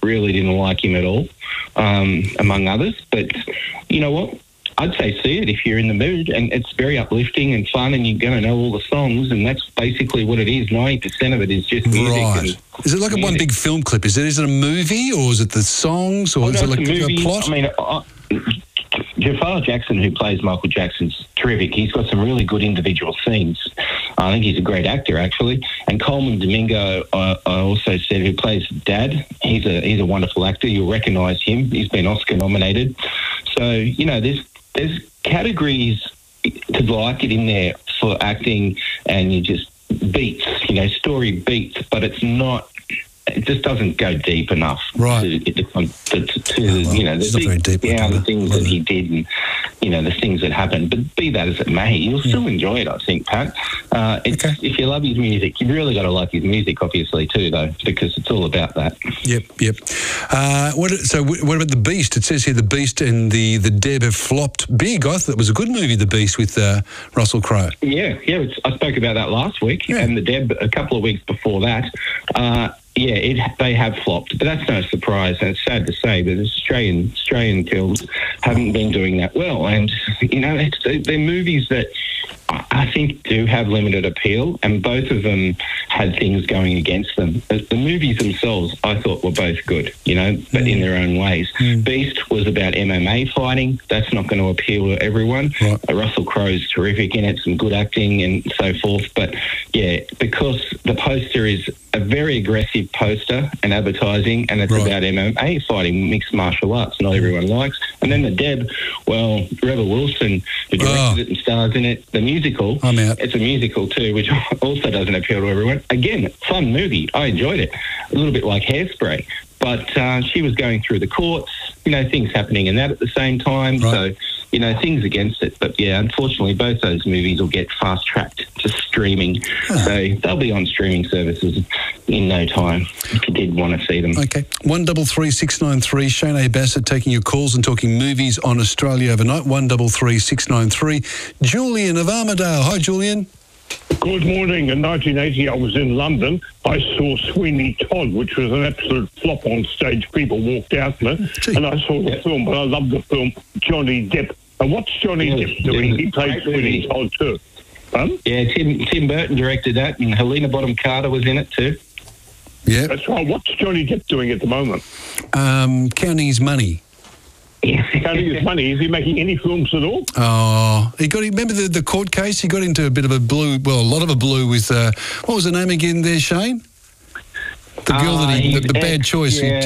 really didn't like him at all, among others. But you know what? I'd say see it if you're in the mood, and it's very uplifting and fun, and you're going to know all the songs, and that's basically what it is. 90% of it is just music. Right. Is it like a one big film clip? Is it a movie, or is it the songs, or is it like a plot? I mean, Jafar Jackson, who plays Michael Jackson's terrific. He's got some really good individual scenes. I think he's a great actor, actually. And Coleman Domingo, I also said, who plays Dad. He's a wonderful actor. You'll recognise him. He's been Oscar nominated. So, you know, there's categories to like it in there for acting, and you just beats, you know, story beats, but it's not. It just doesn't go deep enough. Right. To you know, the things that he did, and you know, the things that happened. But be that as it may, you'll still enjoy it, I think, Pat. If you love his music, you've really got to like his music, obviously, too, though, because it's all about that. Yep. What about The Beast? It says here The Beast and the Deb have flopped big. I thought it was a good movie, The Beast, with Russell Crowe. Yeah. I spoke about that last week, and the Deb a couple of weeks before that. They have flopped, but that's no surprise. And it's sad to say that Australian films haven't been doing that well. And, you know, they're movies that I think do have limited appeal, and both of them had things going against them. The movies themselves, I thought, were both good, you know, but in their own ways. Beast was about MMA fighting. That's not going to appeal to everyone. Right. Russell Crowe's terrific in it, some good acting and so forth. But, yeah, because the poster is a very aggressive poster and advertising, and it's about MMA fighting, mixed martial arts, not everyone likes. And then the Deb, well, Rebel Wilson, who directed it and stars in it, the musical, I'm out. It's a musical too, which also doesn't appeal to everyone. Again, fun movie. I enjoyed it. A little bit like Hairspray. But she was going through the courts, you know, things happening in that at the same time. Right. So, you know, things against it. But, yeah, unfortunately, both those movies will get fast-tracked to streaming. So they'll be on streaming services in no time if you did want to see them. Okay. 133693, Shane A. Bassett taking your calls and talking movies on Australia overnight. 133693. Julian of Armidale. Hi, Julian. Good morning. In 1980, I was in London. I saw Sweeney Todd, which was an absolute flop on stage. People walked out in it. And I saw the film, but I loved the film, Johnny Depp. And what's Johnny Depp doing? He played Sweeney Todd too. Yeah, Tim Burton directed that, and Helena Bonham Carter was in it too. Yeah. That's right. What's Johnny Depp doing at the moment? Counting his money. Counting his money. Is he making any films at all? Oh, remember the court case? He got into a bit of a lot of a blue with, what was the name again there, Shane? The girl the bad choice. Yeah.